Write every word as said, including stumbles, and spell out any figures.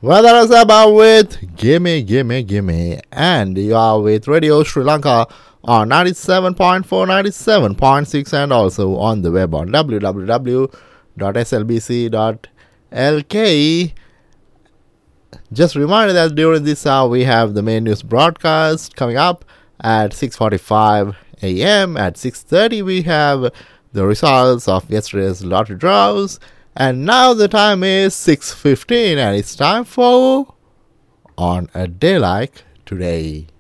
Well, that is about with Gimme, Gimme, Gimme. And you are with Radio Sri Lanka on ninety-seven point four, ninety-seven point six, and also on the web on w w w dot s l b c dot l k. Just a reminder that during this hour we have the main news broadcast coming up at six forty-five a.m. At six thirty we have the results of yesterday's lottery draws. And now the time is six fifteen and it's time for On a Day Like Today.